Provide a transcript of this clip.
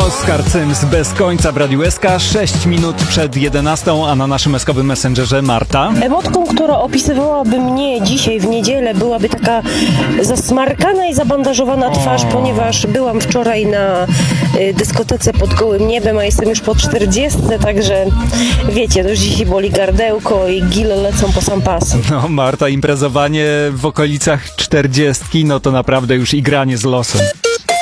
Oskar Cyms bez końca w Radiu SK, 6 minut przed 11, a na naszym eskowym messengerze Marta. Emotką, która opisywałaby mnie dzisiaj w niedzielę, byłaby taka zasmarkana i zabandażowana twarz, ponieważ byłam wczoraj na dyskotece pod gołym niebem, a jestem już po 40, także wiecie, to już dzisiaj boli gardełko i gile lecą po sam pas. No Marta, imprezowanie w okolicach 40, no to naprawdę już igranie z losem.